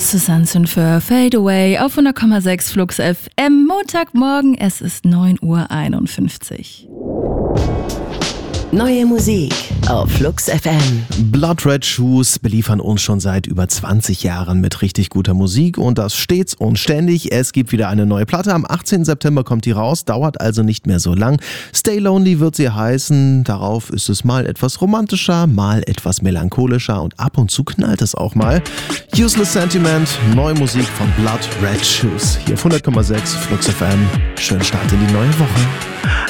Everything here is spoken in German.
Susanne für Fade Away auf 100,6 Flux FM. Montagmorgen, es ist 9:51 Uhr. Neue Musik auf Flux FM. Blood Red Shoes beliefern uns schon seit über 20 Jahren mit richtig guter Musik und das stets und ständig. Es gibt wieder eine neue Platte. Am 18. September kommt die raus, dauert also nicht mehr so lang. Stay Lonely wird sie heißen. Darauf ist es mal etwas romantischer, mal etwas melancholischer und ab und zu knallt es auch mal. Useless Sentiment, neue Musik von Blood Red Shoes. Hier auf 100,6 Flux FM. Schönen Start in die neue Woche.